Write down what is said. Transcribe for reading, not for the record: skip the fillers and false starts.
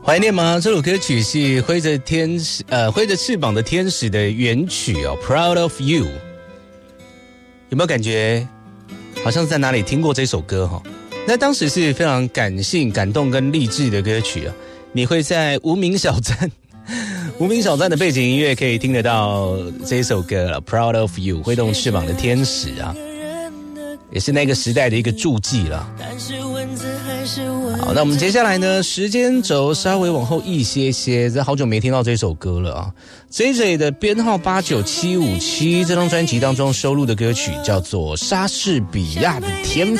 怀念吗？这首歌曲是挥着翅膀的天使的原曲哦 ，Proud of You。有没有感觉好像在哪里听过这首歌哈？那当时是非常感性、感动跟励志的歌曲啊。你会在无名小站的背景音乐可以听得到这首歌了 ，Proud of You， 挥动翅膀的天使啊。也是那个时代的一个注记了。好，那我们接下来呢，时间轴稍微往后一些些，这好久没听到这首歌了啊。JJ 的编号89757这张专辑当中收录的歌曲叫做《莎士比亚的天赋》。